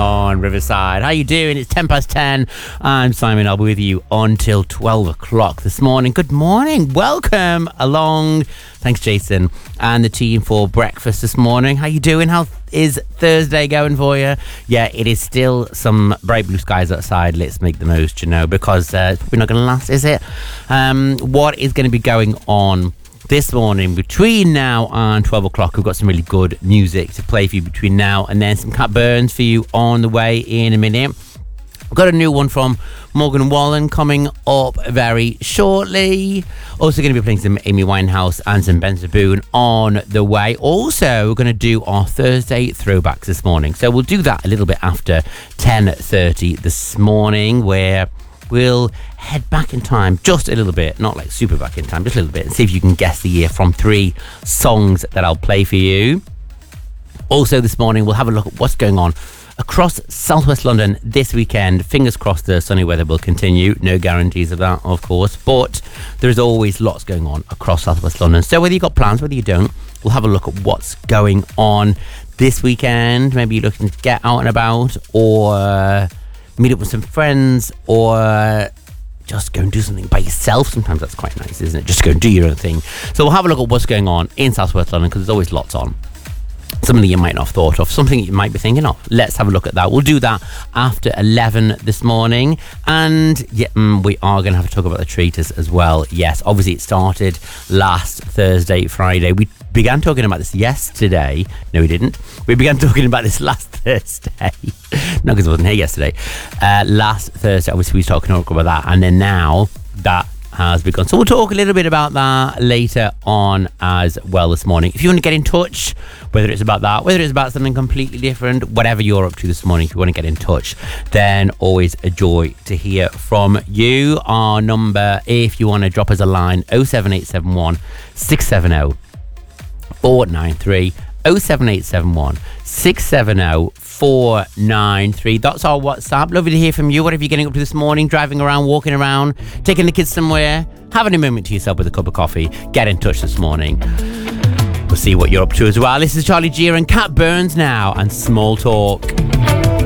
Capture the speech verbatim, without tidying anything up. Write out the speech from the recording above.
on Riverside. How you doing? It's ten past ten. I'm Simon. I'll be with you until twelve o'clock this morning. Good morning. Welcome along. Thanks, Jason, and the team for breakfast this morning. How you doing? How is Thursday going for you? Yeah, it is still some bright blue skies outside. Let's make the most, you know, because uh, it's probably not going to last, is it? Um, what is going to be going on this morning between now and twelve o'clock? We've got some really good music to play for you between now and then. Some Cat Burns for you on the way in a minute. We've got a new one from Morgan Wallen coming up very shortly. Also going to be playing some Amy Winehouse and some Benson Boone on the way. Also, we're going to do our Thursday throwbacks this morning. So we'll do that a little bit after ten thirty this morning, where we'll head back in time just a little bit, not like super back in time, just a little bit, and see if you can guess the year from three songs that I'll play for you. Also this morning, we'll have a look at what's going on across southwest London this weekend. Fingers crossed the sunny weather will continue. No guarantees of that, of course, but there's always lots going on across southwest London. So whether you've got plans, whether you don't, we'll have a look at what's going on this weekend. Maybe you're looking to get out and about, or meet up with some friends, or just go and do something by yourself. Sometimes that's quite nice, isn't it? Just go and do your own thing. So we'll have a look at what's going on in southwest London, because there's always lots on. Something you might not have thought of, something you might be thinking of. Let's have a look at that. We'll do that after eleven this morning. And yeah, mm, we are going to have to talk about the treaters as well. Yes, obviously it started last Thursday, Friday. We began talking about this yesterday. No, we didn't. We began talking about this last Thursday. No, because I wasn't here yesterday. Uh, last Thursday, obviously we were talking about that. And then now that has begun. So we'll talk a little bit about that later on as well this morning. If you want to get in touch, whether it's about that, whether it's about something completely different, whatever you're up to this morning, if you want to get in touch, then always a joy to hear from you. Our number, if you want to drop us a line, oh seven eight seven one, six seven oh, four nine three, oh seven eight seven one, six seven oh, four nine three. That's our WhatsApp. Lovely to hear from you. What have you getting up to this morning? Driving around, walking around, taking the kids somewhere, having a moment to yourself with a cup of coffee. Get in touch this morning. We'll see what you're up to as well. This is Charlie G and Cat Burns now, and Small Talk.